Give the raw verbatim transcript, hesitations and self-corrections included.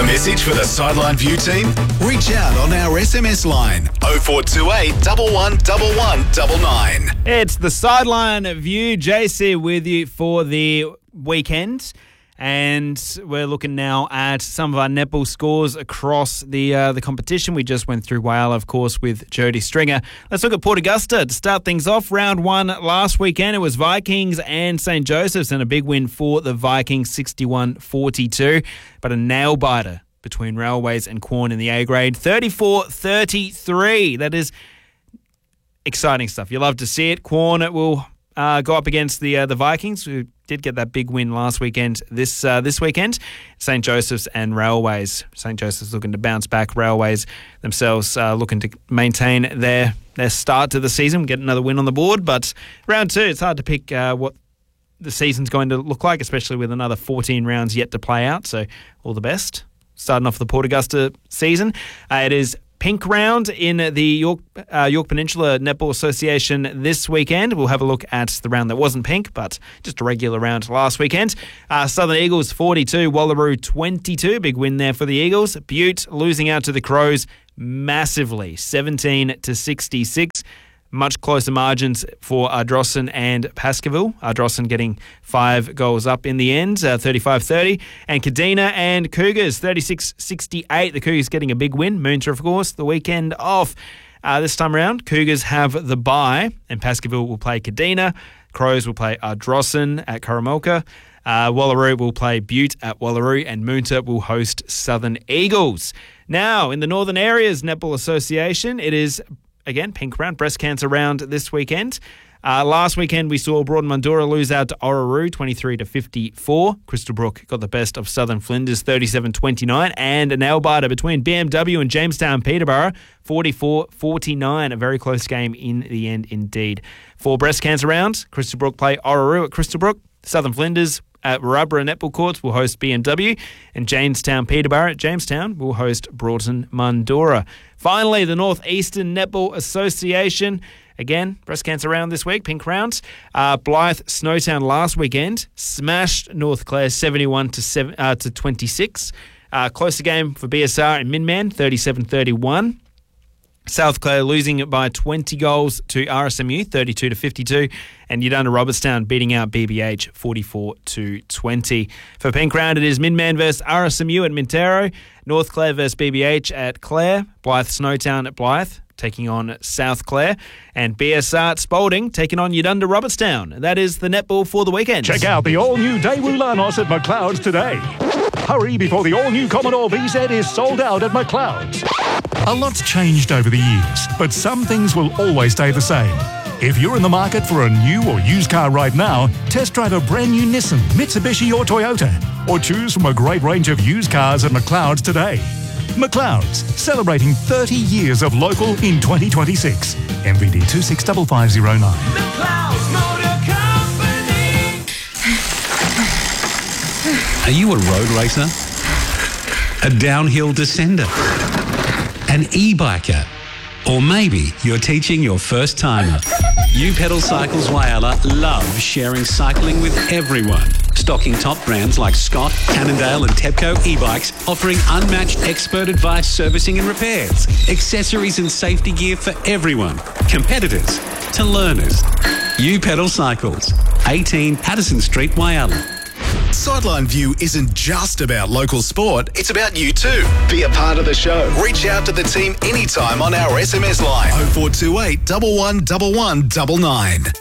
Have a message for the Sideline View team? Reach out on our S M S line oh four two eight, one one one one nine nine. It's the Sideline View. J C with you for the weekend. And we're looking now at some of our netball scores across the uh, the competition. We just went through Whyalla, of course, with Jody Stringer. Let's look at Port Augusta to start things off. Round one last weekend, it was Vikings and Saint Joseph's, and a big win for the Vikings, sixty-one forty-two. But a nail-biter between Railways and Quorn in the A grade, thirty-four thirty-three. That is exciting stuff. You love to see it. Quorn will uh, go up against the uh, the Vikings, who did get that big win last weekend. This uh, this weekend, Saint Joseph's and Railways. Saint Joseph's looking to bounce back. Railways themselves uh, looking to maintain their their start to the season, get another win on the board. But round two, it's hard to pick uh, what the season's going to look like, especially with another fourteen rounds yet to play out. So all the best. Starting off the Port Augusta season, uh, it is Pink round in the York uh, York Peninsula Netball Association this weekend. We'll have a look at the round that wasn't pink, but just a regular round last weekend. Uh, Southern Eagles forty-two, Wallaroo twenty-two. Big win there for the Eagles. Butte losing out to the Crows massively, seventeen to sixty-six. Much closer margins for Ardrossan and Baskerville. Ardrossan getting five goals up in the end, uh, thirty-five thirty. And Kadina and Cougars, thirty-six sixty-eight. The Cougars getting a big win. Moonta, of course, the weekend off. Uh, this time around, Cougars have the bye, and Baskerville will play Kadina. Crows will play Ardrossan at Coromolka. Uh, Wallaroo will play Butte at Wallaroo, and Moonta will host Southern Eagles. Now, in the Northern Areas Netball Association, it is again, pink round, breast cancer round this weekend. Uh, last weekend, we saw Broadmundura lose out to Orroroo, twenty-three to fifty-four. Crystal Brook got the best of Southern Flinders, thirty-seven twenty-nine. And a nail-biter between B M W and Jamestown Peterborough, forty-four forty-nine. A very close game in the end, indeed. For breast cancer round, Crystal Brook play Orroroo at Crystal Brook. Southern Flinders at Rubbera Netball Courts will host B M W, and Jamestown Peterborough at Jamestown will host Broughton Mundura. Finally, the North Eastern Netball Association. Again, breast cancer round this week, pink round. Uh, Blythe Snowtown last weekend smashed North Clare seventy-one to twenty-six. Uh, closer game for B S R and Minman, thirty-seven thirty-one. South Clare losing it by twenty goals to R S M U, thirty-two to fifty-two, and Udunda Robertstown beating out B B H, forty-four to twenty. For pink round, it is Minman versus R S M U at Mintero, North Clare versus B B H at Clare, Blythe Snowtown at Blythe taking on South Clare, and B S R at Spalding taking on Udunda Robertstown. That is the netball for the weekend. Check out the all-new Daewoo Lanos at McLeod's today. Hurry before the all-new Commodore V Z is sold out at McLeod's. A lot's changed over the years, but some things will always stay the same. If you're in the market for a new or used car right now, test drive a brand new Nissan, Mitsubishi or Toyota, or choose from a great range of used cars at McLeod's today. McLeod's, celebrating thirty years of local in twenty twenty-six. M V D two six five five zero nine. McLeod's Motor Company. Are you a road racer? A downhill descender? An e-biker? Or maybe you're teaching your first timer. You Pedal Cycles Whyalla love sharing cycling with everyone. Stocking top brands like Scott, Cannondale and Tepco e-bikes, offering unmatched expert advice, servicing and repairs, accessories and safety gear for everyone, competitors to learners. You Pedal Cycles, eighteen Patterson Street, Whyalla. Sideline View isn't just about local sport, it's about you too. Be a part of the show. Reach out to the team anytime on our S M S line oh four two eight, one one one one nine nine.